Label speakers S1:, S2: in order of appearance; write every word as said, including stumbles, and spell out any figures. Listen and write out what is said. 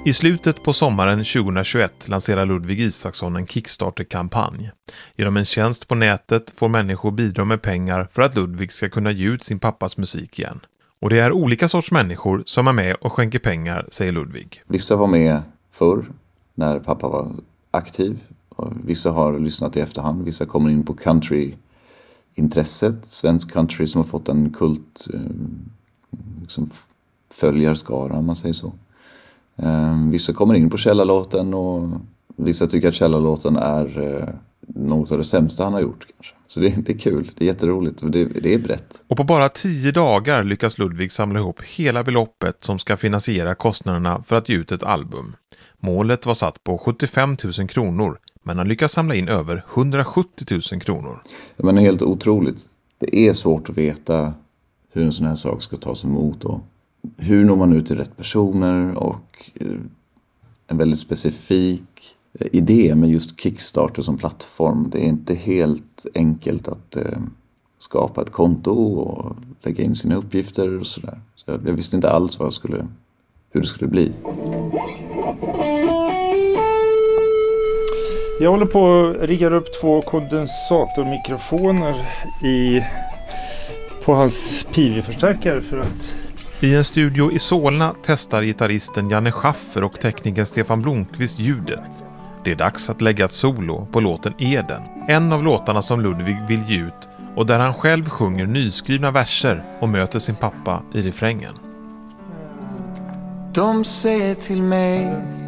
S1: I slutet på sommaren tjugohundratjugoett lanserar Ludvig Isaksson en Kickstarter-kampanj. Genom en tjänst på nätet får människor bidra med pengar för att Ludvig ska kunna ge ut sin pappas musik igen. Och det är olika sorts människor som är med och skänker pengar, säger Ludvig.
S2: Vissa var med förr när pappa var aktiv. Och vissa har lyssnat i efterhand. Vissa kommer in på country-intresset. Svensk country som har fått en kult liksom följarskara, om man säger så. Vissa kommer in på källarlåten och vissa tycker att källarlåten är något av det sämsta han har gjort kanske. Så det, det är kul, det är jätteroligt och det, det är brett.
S1: Och på bara tio dagar lyckas Ludvig samla ihop hela beloppet som ska finansiera kostnaderna för att ge ut ett album. Målet var satt på sjuttiofem tusen kronor, men han lyckas samla in över hundrasjuttio tusen kronor.
S2: Ja, men helt otroligt. Det är svårt att veta hur en sån här sak ska tas emot och hur når man ut till rätt personer och en väldigt specifik idé med just Kickstarter som plattform. Det är inte helt enkelt att eh, skapa ett konto och lägga in sina uppgifter och sådär. Så jag, jag visste inte alls vad jag skulle, hur det skulle bli.
S3: Jag håller på att rigga upp två kondensatormikrofoner i, på hans P V-förstärkare för att...
S1: I en studio i Solna testar gitarristen Janne Schaffer och teknikern Stefan Blomqvist ljudet. Det är dags att lägga ett solo på låten Eden. En av låtarna som Ludvig vill ge ut och där han själv sjunger nyskrivna verser och möter sin pappa i refrängen.
S4: De säger till mig